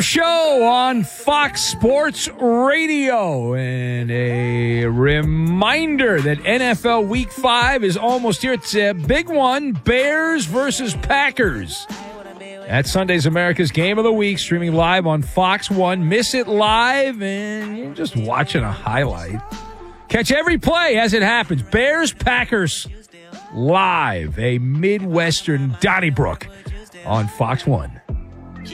Our show on Fox Sports Radio. And a reminder that NFL Week 5 is almost here. It's a big one, Bears versus Packers. That's Sunday's America's Game of the Week, streaming live on Fox 1. Miss it live, and you're just watching a highlight. Catch every play as it happens. Bears, Packers, live. A Midwestern Donnybrook on Fox 1.